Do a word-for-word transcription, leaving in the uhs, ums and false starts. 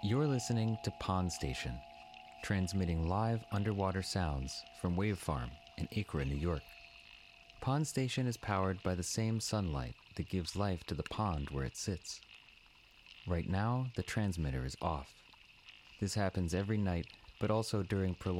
You're listening to Pond Station, transmitting live underwater sounds from Wave Farm in Acre, New York. Pond Station is powered by the same sunlight that gives life to the pond where it sits. Right now, the transmitter is off. This happens every night, but also during prolonged